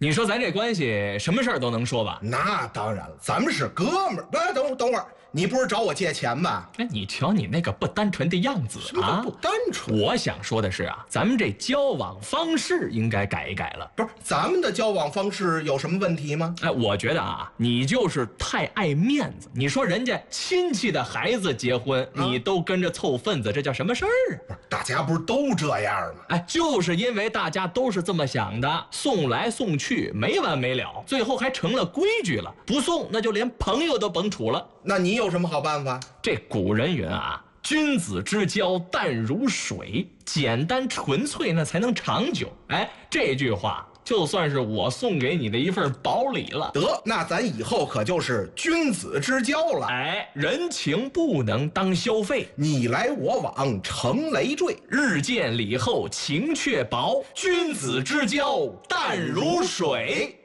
你说咱这关系什么事儿都能说吧？ 那当然了，咱们是哥们儿。哎，等会儿，你不是找我借钱吧？ 哎，你瞧你那个不单纯的样子啊！ 不单纯。 我想说的是啊，咱们这交往方式应该改一改了。 不是，咱们的交往方式有什么问题吗？ 哎，我觉得啊，你就是太爱面子。你说人家亲戚的孩子结婚，你都跟着凑份子，这叫什么事儿啊？ 不是，大家不是都这样吗？ 哎，就是因为大家都是这么想的，送来送去没完没了，最后还成了规矩了。不送，那就连朋友都甭处了。 那你有什么好办法？ 这古人云啊，君子之交淡如水，简单纯粹那才能长久。哎，这句话就算是我送给你的一份薄礼了。 得，那咱以后可就是君子之交了。 哎，人情不能当消费， 你来我往成累赘， 日见礼后情却薄，君子之交淡如水。